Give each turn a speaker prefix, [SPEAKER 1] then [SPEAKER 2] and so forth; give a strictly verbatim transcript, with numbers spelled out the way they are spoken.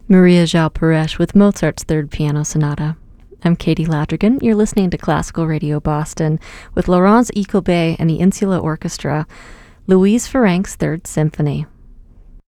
[SPEAKER 1] Maria João Perez with Mozart's Third Piano Sonata. I'm Katie Ladrigan. You're listening to Classical Radio Boston with Laurence Icobet and the Insula Orchestra, Louise Ferenc's Third Symphony.